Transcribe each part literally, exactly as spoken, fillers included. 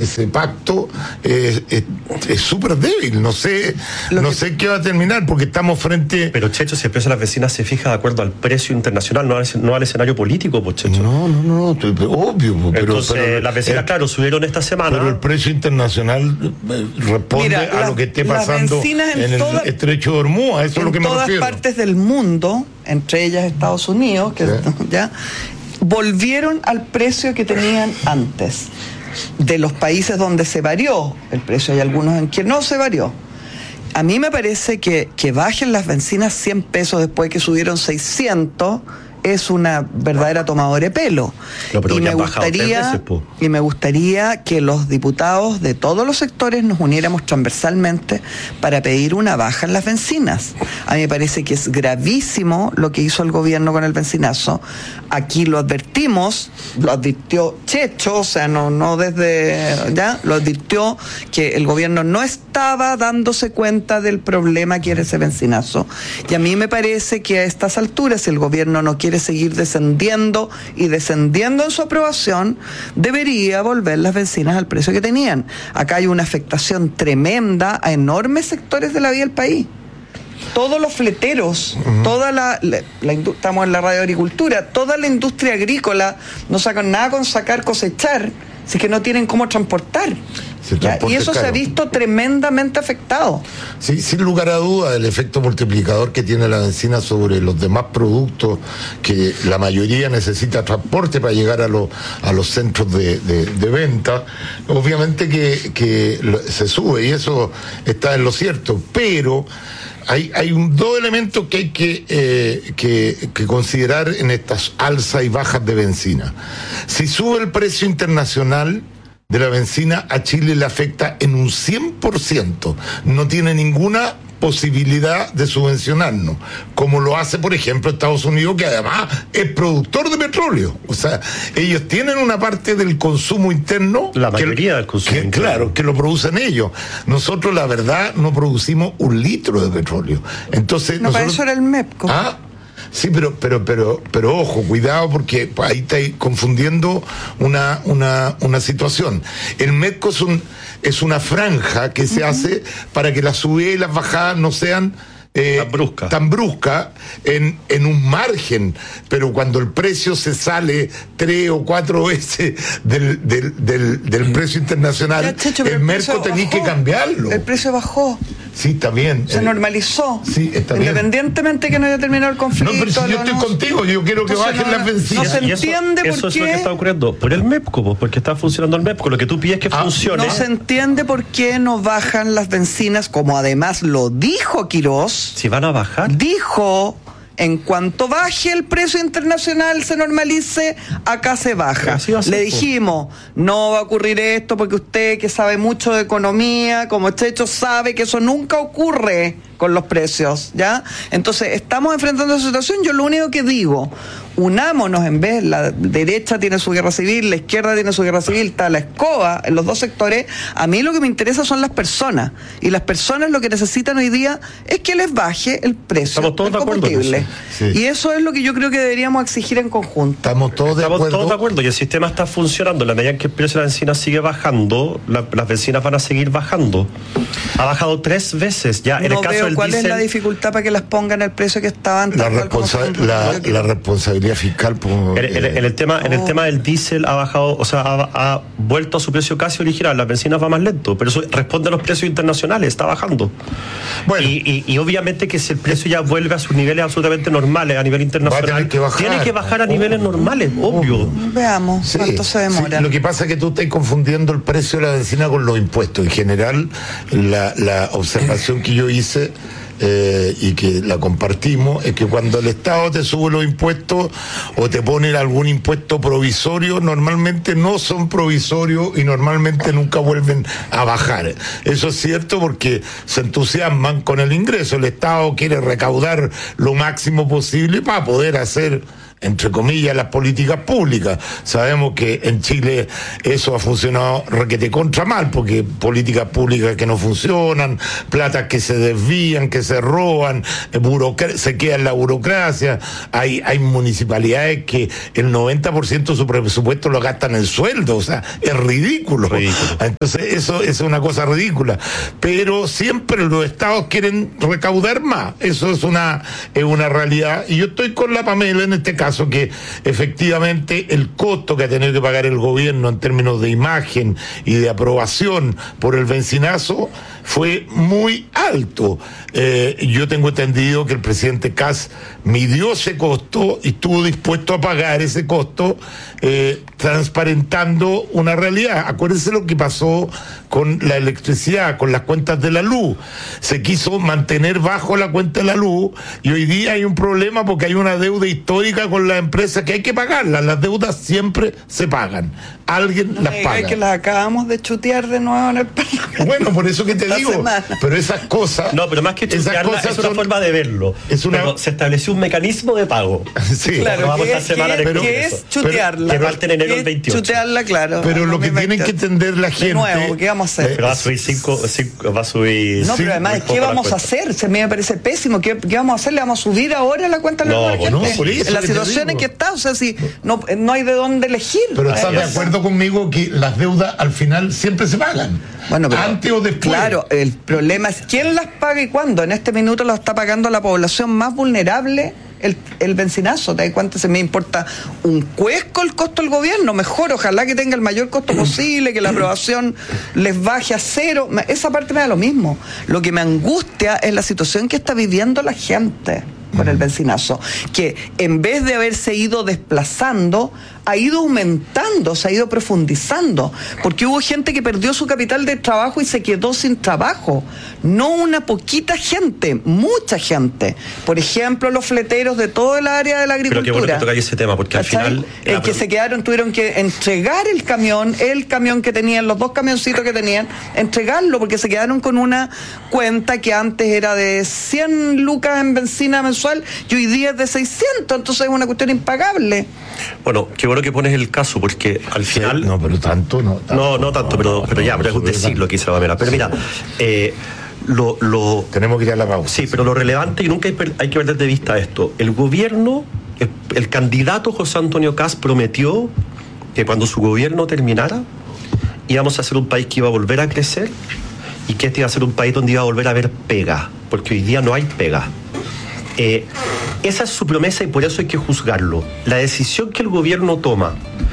ese pacto es súper débil. No sé, Lo no que... sé qué va a terminar, porque estamos frente... Pero, Checho, si el precio de las bencinas se fija de acuerdo al precio internacional, no al, no al escenario político, pues, Checho. No, no, no, obvio. Pero, Entonces, pero, las bencinas, eh, claro, subieron esta semana. Pero el precio internacional responde Mira, a la, lo que esté pasando en, en el toda, estrecho de Hormuz, a eso es lo que me refiero. En todas partes del mundo, entre ellas Estados Unidos, que sí. ya volvieron al precio que tenían antes. De los países donde se varió el precio, hay algunos en que no se varió. A mí me parece que, que bajen las bencinas cien pesos después que subieron seiscientos es una verdadera tomadora de pelo. No, pero y me gustaría veces, y me gustaría que los diputados de todos los sectores nos uniéramos transversalmente para pedir una baja en las bencinas. A mí me parece que es gravísimo lo que hizo el gobierno con el bencinazo. Aquí lo advertimos, lo advirtió Checho, o sea, no, no desde ya, lo advirtió que el gobierno no estaba dándose cuenta del problema que era ese bencinazo. Y a mí me parece que a estas alturas, si el gobierno no quiere seguir descendiendo y descendiendo en su aprobación, debería volver las bencinas al precio que tenían. Acá hay una afectación tremenda a enormes sectores de la vida del país. Todos los fleteros, uh-huh. toda la, la, la estamos en la radio agricultura, toda la industria agrícola no sacan nada con sacar, cosechar, si es que no tienen cómo transportar. Y eso caro. Se ha visto tremendamente afectado. Sí, sin lugar a duda, el efecto multiplicador que tiene la bencina sobre los demás productos, que la mayoría necesita transporte para llegar a, lo, a los centros de, de, de venta, obviamente que, que se sube, y eso está en lo cierto, pero hay, hay un, dos elementos que hay que, eh, que, que considerar en estas alzas y bajas de bencina. Si sube el precio internacional de la bencina, a Chile le afecta en un cien por ciento. No tiene ninguna posibilidad de subvencionarnos, como lo hace, por ejemplo, Estados Unidos, que además es productor de petróleo. O sea, ellos tienen una parte del consumo interno, la mayoría que, del consumo que, interno. Claro, que lo producen ellos. Nosotros, la verdad, no producimos un litro de petróleo. Entonces, no, nosotros... para eso era el MEPCO. Ah, sí, pero, pero, pero, pero ojo, cuidado, porque ahí estáis confundiendo una, una, una situación. El MEPCO es un, es una franja que se uh-huh. hace para que las subidas y las bajadas no sean eh, tan brusca, tan brusca en, en un margen, pero cuando el precio se sale tres o cuatro veces del, del, del, del precio internacional, ya, Checho, el, el MEPCO tenéis que cambiarlo. El precio bajó. Sí, está bien. Se eh, normalizó. Sí, está bien. Independientemente que no haya terminado el conflicto. No, pero si yo estoy no, contigo, yo quiero que bajen no, las bencinas. No se entiende eso, por eso qué. Eso es lo que está ocurriendo. Por el MEPCO, porque está funcionando el MEPCO. Lo que tú pides que ah, funcione. No se entiende por qué no bajan las bencinas, como además lo dijo Quirós. Si van a bajar. Dijo. En cuanto baje el precio internacional, se normalice, acá se baja. Le dijimos, no va a ocurrir esto porque usted, que sabe mucho de economía, como Checho, sabe que eso nunca ocurre con los precios, ¿ya? Entonces, estamos enfrentando esa situación. Yo lo único que digo, unámonos, en vez, la derecha tiene su guerra civil, la izquierda tiene su guerra civil, está la escoba en los dos sectores. A mí lo que me interesa son las personas, y las personas lo que necesitan hoy día es que les baje el precio Estamos todos del combustible. Sí. Y eso es lo que yo creo que deberíamos exigir en conjunto. Estamos todos de Estamos acuerdo. todos de acuerdo, y el sistema está funcionando. En la medida en que el precio de la bencina sigue bajando, la, las bencinas van a seguir bajando. Ha bajado tres veces ya. En no el caso veo del cuál diésel, es la dificultad para que las pongan al precio que estaban. La, responsa la, la responsabilidad fiscal. Por, en, en, en el tema, oh. en el tema del diésel ha bajado, o sea, ha, ha vuelto a su precio casi original. Las bencinas va más lento, pero eso responde a los precios internacionales, está bajando. Bueno, y, y, y obviamente que si el precio ya vuelve a sus niveles absolutamente normales a nivel internacional, que bajar. tiene que bajar a oh. niveles normales, oh. obvio. Veamos sí, cuánto se demora. Sí, lo que pasa es que tú estás confundiendo el precio de la bencina con los impuestos. En general, la, la observación que yo hice Eh, y que la compartimos, es que cuando el Estado te sube los impuestos o te pone algún impuesto provisorio, normalmente no son provisorios y normalmente nunca vuelven a bajar. Eso es cierto porque se entusiasman con el ingreso. El Estado quiere recaudar lo máximo posible para poder hacer entre comillas, las políticas públicas. Sabemos que en Chile eso ha funcionado requete contra mal, porque políticas públicas que no funcionan, platas que se desvían, que se roban, burocra- se queda en la burocracia, hay, hay municipalidades que el noventa por ciento de su presupuesto lo gastan en sueldo, o sea, es ridículo. ridículo. Entonces eso, eso es una cosa ridícula, pero siempre los estados quieren recaudar más, eso es una, es una realidad, y yo estoy con la Pamela en este caso, que efectivamente el costo que ha tenido que pagar el gobierno en términos de imagen y de aprobación por el bencinazo fue muy alto. Eh, yo tengo entendido que el presidente Kast midió ese costo y estuvo dispuesto a pagar ese costo, eh, transparentando una realidad. Acuérdense lo que pasó con la electricidad, con las cuentas de la luz. Se quiso mantener bajo la cuenta de la luz y hoy día hay un problema porque hay una deuda histórica con las empresas que hay que pagarlas. Las deudas siempre se pagan. Alguien no las paga. Es que las acabamos de chutear de nuevo en el Parlamento. Bueno, por eso que te digo. Semana. Pero esas cosas. No, pero más que chutearla, es una son, forma de verlo. Es una, pero se estableció un mecanismo de pago. Sí, claro. No vamos ¿Qué, a estar semana ¿qué, de ¿qué es chutearla? Que parte en enero del veintiocho. Chutearla, claro. Pero lo que tienen que entender la gente. De nuevo, ¿qué vamos a hacer? Pero va a subir cinco, cinco va a subir. No, pero además, ¿qué vamos a hacer? Se me parece pésimo. ¿Qué, ¿Qué vamos a hacer? ¿Le vamos a subir ahora la cuenta de no, la gente? No, por eso en la situación en que está, o sea, si no, no hay de dónde elegir. Pero estás de acuerdo conmigo que las deudas al final siempre se pagan. Bueno, pero, antes o después. Claro, el problema es quién las paga y cuándo. En este minuto lo está pagando la población más vulnerable. El, el bencinazo, ¿te das cuenta? Se me importa un cuesco el costo del gobierno, mejor, ojalá que tenga el mayor costo posible, que la aprobación les baje a cero, esa parte me da lo mismo. Lo que me angustia es la situación que está viviendo la gente con el bencinazo, que en vez de haberse ido desplazando, ha ido aumentando, se ha ido profundizando, porque hubo gente que perdió su capital de trabajo y se quedó sin trabajo. No una poquita gente, mucha gente. Por ejemplo, los fleteros de todo el área de la agricultura. Pero qué bueno que tocáis ese tema, porque al final... El que se quedaron, tuvieron que entregar el camión, el camión que tenían, los dos camioncitos que tenían, entregarlo, porque se quedaron con una cuenta que antes era de cien lucas en benzina mensual y hoy día es de seiscientos, entonces es una cuestión impagable. Bueno, qué bueno que pones el caso, porque al final... No, pero tanto no. Tanto, no, no tanto, pero, no, pero ya, no, pero es un decir lo que dice la Pamela. Pero mira, eh, lo, lo... Tenemos que ir a la pausa. Sí, pero lo relevante, y nunca hay, hay que perder de vista esto, el gobierno, el, el candidato José Antonio Kast prometió que cuando su gobierno terminara, íbamos a ser un país que iba a volver a crecer y que este iba a ser un país donde iba a volver a haber pega, porque hoy día no hay pega. Eh, esa es su promesa y por eso hay que juzgarlo. La decisión que el gobierno toma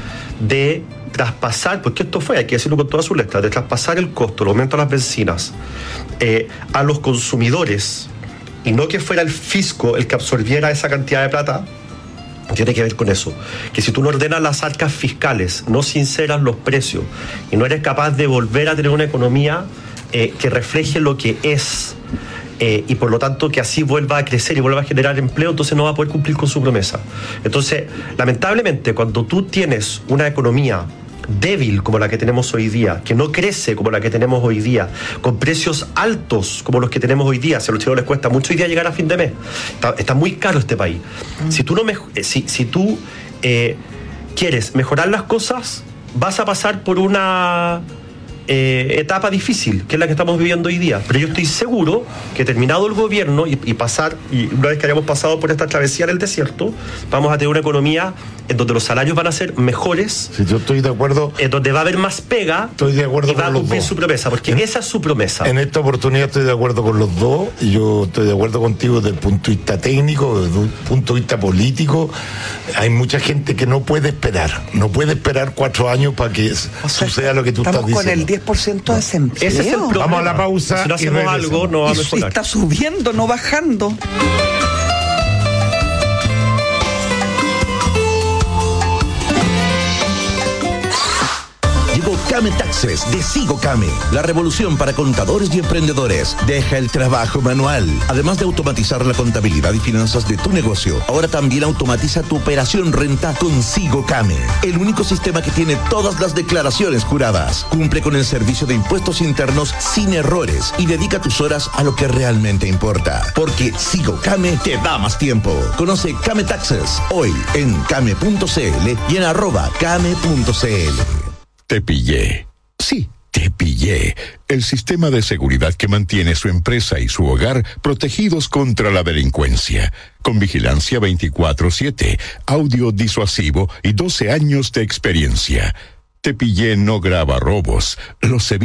de traspasar, porque esto fue, hay que decirlo con todas sus letras, de traspasar el costo, el aumento de las bencinas eh, a los consumidores y no que fuera el fisco el que absorbiera esa cantidad de plata, tiene que ver con eso, que si tú no ordenas las arcas fiscales, no sinceras los precios y no eres capaz de volver a tener una economía eh, que refleje lo que es, Eh, y por lo tanto que así vuelva a crecer y vuelva a generar empleo, entonces no va a poder cumplir con su promesa. Entonces, lamentablemente, cuando tú tienes una economía débil como la que tenemos hoy día, que no crece como la que tenemos hoy día, con precios altos como los que tenemos hoy día, si a los chinos les cuesta mucho hoy día llegar a fin de mes, está, está muy caro este país. Mm. Si tú, no me, si, si tú eh, quieres mejorar las cosas, vas a pasar por una... Eh, etapa difícil, que es la que estamos viviendo hoy día, pero yo estoy seguro que terminado el gobierno y, y pasar, y una vez que hayamos pasado por esta travesía en el desierto, vamos a tener una economía en donde los salarios van a ser mejores, sí, yo estoy de acuerdo, en donde va a haber más pega, estoy de acuerdo y va con a los cumplir dos. su promesa, porque en, esa es su promesa. En esta oportunidad estoy de acuerdo con los dos, y yo estoy de acuerdo contigo desde el punto de vista técnico, desde el punto de vista político. Hay mucha gente que no puede esperar, no puede esperar cuatro años para que o sea, suceda lo que tú estás diciendo. Estamos con el diez por ciento de desempleo. Ese es el problema. Vamos a la pausa. Si no hacemos y algo, no va a mejorar. Y está subiendo, no bajando. Came Taxes de Sigo Came, la revolución para contadores y emprendedores. Deja el trabajo manual. Además de automatizar la contabilidad y finanzas de tu negocio, ahora también automatiza tu operación renta con Sigo Came, el único sistema que tiene todas las declaraciones juradas. Cumple con el servicio de impuestos internos sin errores y dedica tus horas a lo que realmente importa. Porque Sigo Came te da más tiempo. Conoce Came Taxes hoy en came punto c l y en arroba came punto c l. Te pillé. Sí, te pillé. El sistema de seguridad que mantiene su empresa y su hogar protegidos contra la delincuencia. Con vigilancia veinticuatro siete, audio disuasivo y doce años de experiencia. Te pillé no graba robos, los evita.